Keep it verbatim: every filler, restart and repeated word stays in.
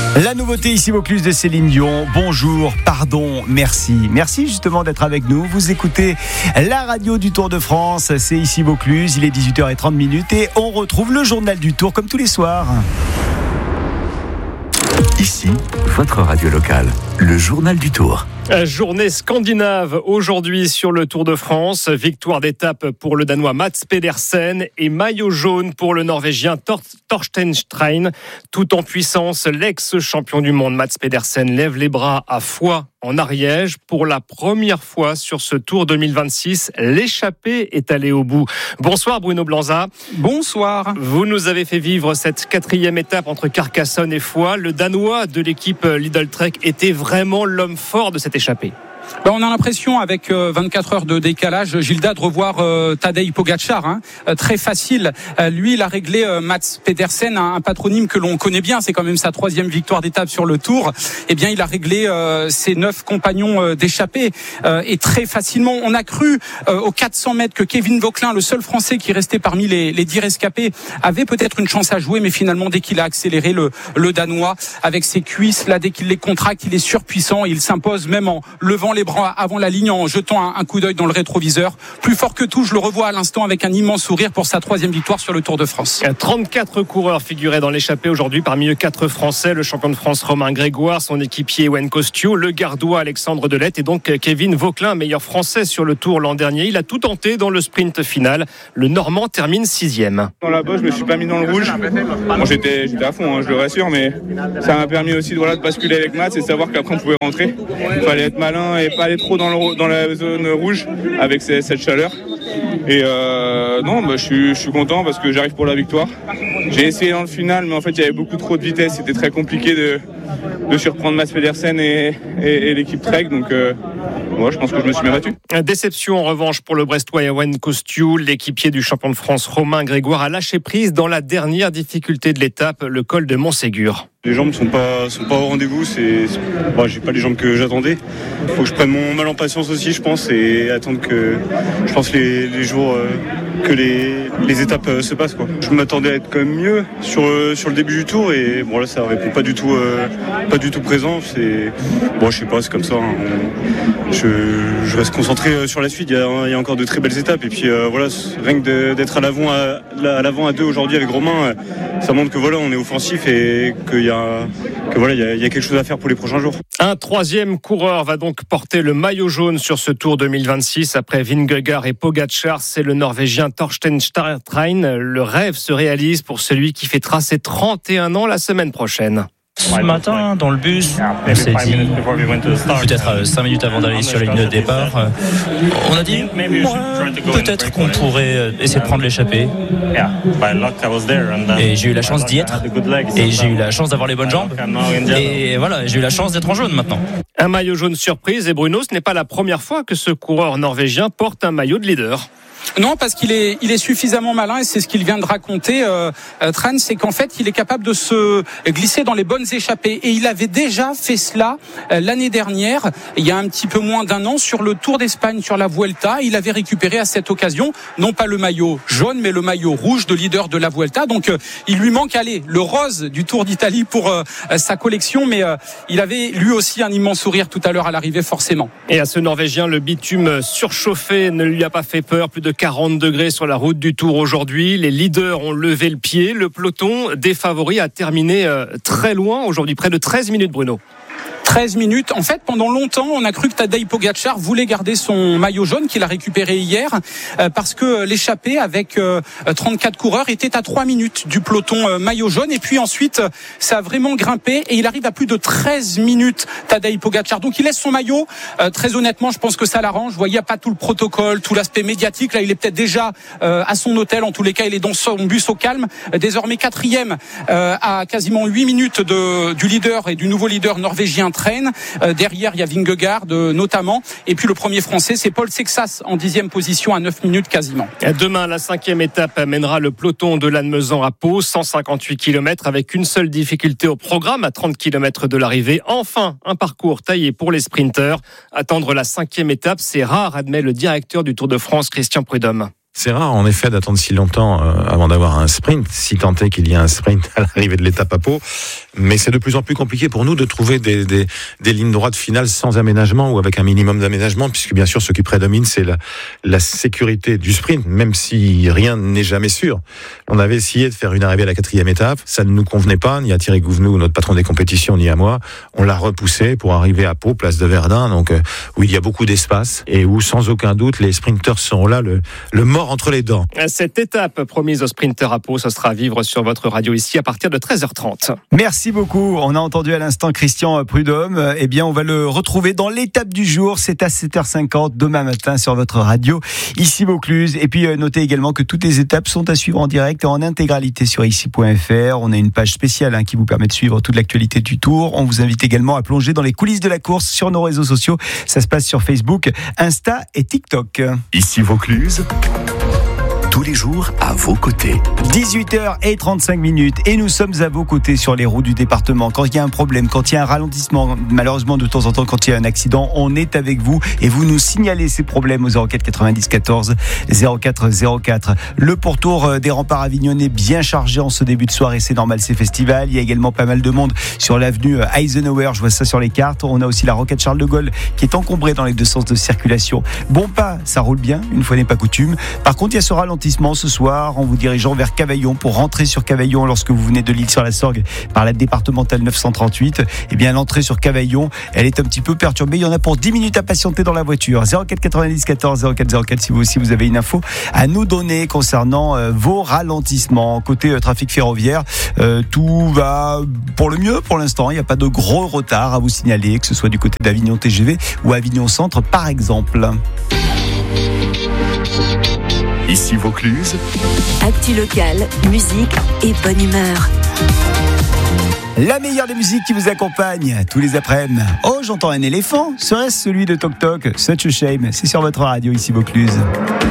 La nouveauté ici Vaucluse de Céline Dion. Bonjour, pardon, merci. Merci justement d'être avec nous. Vous écoutez la radio du Tour de France. C'est ici Vaucluse. Il est dix-huit heures trente et on retrouve le journal du Tour comme tous les soirs. Ici, votre radio locale, le journal du Tour. Journée scandinave aujourd'hui sur le Tour de France. Victoire d'étape pour le Danois Mats Pedersen et maillot jaune pour le Norvégien Tor- Torsten Stein. Tout en puissance, l'ex-champion du monde Mats Pedersen lève les bras à Foix en Ariège. Pour la première fois sur ce Tour deux mille vingt-six, l'échappée est allée au bout. Bonsoir Bruno Blanza. Bonsoir. Vous nous avez fait vivre cette quatrième étape entre Carcassonne et Foix. Le Danois de l'équipe Lidl Trek était vraiment l'homme fort de cette échappée. Ben, on a l'impression, avec euh, vingt-quatre heures de décalage, Gilda, de revoir euh, Tadej Pogačar. Hein, euh, très facile. Euh, lui, il a réglé euh, Mats Pedersen, un, un patronyme que l'on connaît bien. C'est quand même sa troisième victoire d'étape sur le Tour. Eh bien, il a réglé euh, ses neuf compagnons euh, d'échappée euh, et très facilement. On a cru euh, aux quatre cents mètres que Kevin Vauquelin, le seul Français qui restait parmi les, les dix rescapés, avait peut-être une chance à jouer. Mais finalement, dès qu'il a accéléré le, le Danois avec ses cuisses, là, dès qu'il les contracte, il est surpuissant. Il s'impose même en levant les bras avant la ligne, en jetant un, un coup d'œil dans le rétroviseur. Plus fort que tout, je le revois à l'instant avec un immense sourire pour sa troisième victoire sur le Tour de France. trente-quatre coureurs figuraient dans l'échappée aujourd'hui, parmi eux quatre Français, le champion de France Romain Grégoire, son équipier Ewen Kostio, le gardois Alexandre Delette et donc Kevin Vauquelin, meilleur Français sur le Tour l'an dernier. Il a tout tenté dans le sprint final. Le Normand termine sixième. Dans la bosse, je me suis pas mis dans le rouge. Bon, j'étais, j'étais à fond, hein, je le rassure, mais ça m'a permis aussi de, voilà, de basculer avec Mats et de savoir qu'après on pouvait rentrer. Il fallait être malin et pas aller trop dans, le, dans la zone rouge avec ces, cette chaleur. Et euh, non, bah, je, suis, je suis content parce que j'arrive pour la victoire. J'ai essayé dans le final, mais en fait il y avait beaucoup trop de vitesse. C'était très compliqué de, de surprendre Mats Pedersen et, et, et l'équipe Trek. Donc euh, moi, je pense que je me suis bien battu. Déception en revanche pour le Brestois Ewen Kostio. L'équipier du champion de France Romain Grégoire a lâché prise dans la dernière difficulté de l'étape, le col de Montségur. Les jambes sont pas sont pas au rendez-vous. C'est, c'est bon, j'ai pas les jambes que j'attendais. Il faut que je prenne mon mal en patience aussi, je pense, et attendre que je pense les, les jours euh, que les, les étapes euh, se passent, quoi. Je m'attendais à être quand même mieux sur euh, sur le début du tour et bon là ça répond pas du tout euh, pas du tout présent. C'est bon, je sais pas, c'est comme ça. Hein. Je, je reste concentré sur la suite. Il y a, il y a encore de très belles étapes et puis euh, voilà, rien que de, d'être à l'avant à, à l'avant à deux aujourd'hui avec Romain, ça montre que voilà, on est offensif et qu'il y a que voilà, il y a, il y a quelque chose à faire pour les prochains jours. Un troisième coureur va donc porter le maillot jaune sur ce Tour deux mille vingt-six après Vingegaard et Pogačar. C'est le Norvégien Torsten Stein. Le rêve se réalise pour celui qui fêtera ses trente et un ans la semaine prochaine. Ce matin, dans le bus, on s'est dit, peut-être cinq minutes avant d'aller sur la ligne de départ, on a dit, ouais, peut-être qu'on pourrait essayer de prendre l'échappée. Et j'ai eu la chance d'y être. Et j'ai eu la chance d'avoir les bonnes jambes. Et voilà, j'ai eu la chance d'être en jaune maintenant. Un maillot jaune surprise. Et Bruno, ce n'est pas la première fois que ce coureur norvégien porte un maillot de leader. Non, parce qu'il est, il est suffisamment malin et c'est ce qu'il vient de raconter, euh, Tran, c'est qu'en fait, il est capable de se glisser dans les bonnes échappées. Et il avait déjà fait cela euh, l'année dernière, il y a un petit peu moins d'un an, sur le Tour d'Espagne, sur la Vuelta. Il avait récupéré à cette occasion, non pas le maillot jaune, mais le maillot rouge de leader de la Vuelta. Donc, euh, il lui manque, allez, le rose du Tour d'Italie pour euh, sa collection, mais euh, il avait lui aussi un immense sourire tout à l'heure à l'arrivée, forcément. Et à ce Norvégien, le bitume surchauffé ne lui a pas fait peur. Plus de quarante degrés sur la route du Tour aujourd'hui. Les leaders ont levé le pied. Le peloton des favoris a terminé très loin aujourd'hui, près de treize minutes, Bruno. treize minutes. En fait, pendant longtemps, on a cru que Tadej Pogačar voulait garder son maillot jaune qu'il a récupéré hier euh, parce que l'échappée avec euh, trente-quatre coureurs était à trois minutes du peloton euh, maillot jaune. Et puis ensuite, ça a vraiment grimpé et il arrive à plus de treize minutes, Tadej Pogačar. Donc, il laisse son maillot. Euh, très honnêtement, je pense que ça l'arrange. Vous voyez, il n'y a pas tout le protocole, tout l'aspect médiatique. Là, il est peut-être déjà euh, à son hôtel. En tous les cas, il est dans son bus au calme. Désormais quatrième euh, à quasiment huit minutes de, du leader et du nouveau leader norvégien Train. Euh, derrière, il y a Vingegaard euh, notamment. Et puis le premier français, c'est Paul Sexas en dixième position à neuf minutes quasiment. Demain, la cinquième étape amènera le peloton de Lannemezan à Pau, cent cinquante-huit kilomètres avec une seule difficulté au programme à trente kilomètres de l'arrivée. Enfin, un parcours taillé pour les sprinteurs. Attendre la cinquième étape, c'est rare, admet le directeur du Tour de France, Christian Prudhomme. C'est rare, en effet, d'attendre si longtemps euh, avant d'avoir un sprint, si tant est qu'il y a un sprint à l'arrivée de l'étape à Pau. Mais c'est de plus en plus compliqué pour nous de trouver des, des, des lignes droites finales sans aménagement ou avec un minimum d'aménagement, puisque bien sûr, ce qui prédomine, c'est la, la sécurité du sprint, même si rien n'est jamais sûr. On avait essayé de faire une arrivée à la quatrième étape, ça ne nous convenait pas, ni à Thierry Gouvenou, notre patron des compétitions, ni à moi. On l'a repoussé pour arriver à Pau, place de Verdun, donc euh, où il y a beaucoup d'espace et où, sans aucun doute, les sprinteurs seront là, le, le mort entre les dents. Cette étape promise aux sprinteurs à Pau, ce sera à vivre sur votre radio ici à partir de treize heures trente. Merci beaucoup. On a entendu à l'instant Christian Prudhomme. Eh bien, on va le retrouver dans l'étape du jour. C'est à sept heures cinquante demain matin sur votre radio ici Vaucluse. Et puis, notez également que toutes les étapes sont à suivre en direct et en intégralité sur ici point f r. On a une page spéciale hein, qui vous permet de suivre toute l'actualité du Tour. On vous invite également à plonger dans les coulisses de la course sur nos réseaux sociaux. Ça se passe sur Facebook, Insta et TikTok. Ici Vaucluse. Tous les jours à vos côtés. dix-huit heures trente-cinq minutes et nous sommes à vos côtés sur les routes du département. Quand il y a un problème, quand il y a un ralentissement, malheureusement de temps en temps quand il y a un accident, on est avec vous et vous nous signalez ces problèmes au zéro quatre quatre-vingt-dix quatorze zéro quatre zéro quatre. Le pourtour des remparts avignonnais bien chargé en ce début de soirée, c'est normal, c'est festival. Il y a également pas mal de monde sur l'avenue Eisenhower, je vois ça sur les cartes. On a aussi la rocade Charles de Gaulle qui est encombrée dans les deux sens de circulation. Bon pas, ça roule bien, une fois n'est pas coutume. Par contre, il y a ce ralentissement ce soir en vous dirigeant vers Cavaillon pour rentrer sur Cavaillon lorsque vous venez de l'Île-sur-la-Sorgue par la départementale neuf cent trente-huit. Eh bien, l'entrée sur Cavaillon, elle est un petit peu perturbée. Il y en a pour dix minutes à patienter dans la voiture. zéro quatre quatre-vingt-dix quatorze zéro quatre zéro quatre si vous aussi vous avez une info à nous donner concernant euh, vos ralentissements. Côté euh, trafic ferroviaire, euh, tout va pour le mieux pour l'instant. Il n'y a pas de gros retard à vous signaler, que ce soit du côté d'Avignon T G V ou Avignon Centre par exemple. Ici Vaucluse. Actu locale, musique et bonne humeur. La meilleure des musiques qui vous accompagne tous les après-midi. Oh, j'entends un éléphant. Serait-ce celui de Toc Toc? Such a shame. C'est sur votre radio ici Vaucluse.